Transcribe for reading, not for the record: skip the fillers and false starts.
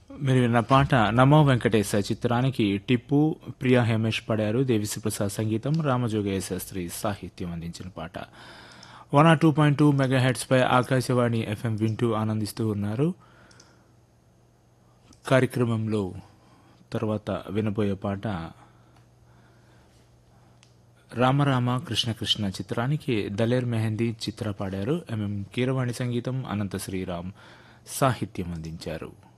మీరు విన్న పాట నమో వెంకటేశ చిత్రానికి టిప్పు ప్రియా హేమేష్ పాడారు. దేవిశ్రీ ప్రసాద్ సంగీతం, రామజోగయ్య శాస్త్రి సాహిత్యం అందించిన పాట. 102.2 మెగాహెర్ట్స్ పై ఆకాశవాణి ఎఫ్ఎం వింటూ ఆనందిస్తూ ఉన్నారు. కార్యక్రమంలో తర్వాత వినబోయే పాట రామరామ కృష్ణ కృష్ణ చిత్రానికి దలేర్ మెహందీ చిత్ర పాడారు. ఎంఎం కీరవాణి సంగీతం, అనంత శ్రీరామ్ సాహిత్యం అందించారు.